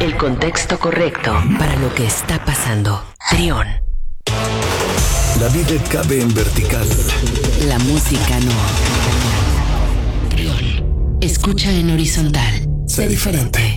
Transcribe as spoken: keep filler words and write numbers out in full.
El contexto correcto para lo que está pasando. Trión. La vida cabe en vertical. La música no. Trión. Escucha en horizontal. Sé diferente.